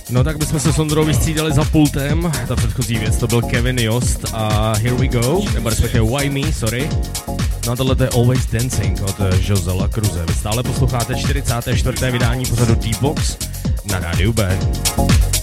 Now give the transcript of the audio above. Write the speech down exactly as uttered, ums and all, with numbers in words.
No tak bychom se s Ondrou vystřídali za pultem, ta předchozí věc to byl Kevin Jost a Here We Go, nebo respektive Why Me, sorry. No a tohle je Always Dancing od Jose La Cruze. Vy stále posloucháte čtyřicáté čtvrté vydání pořadu D-Box na rádiu B.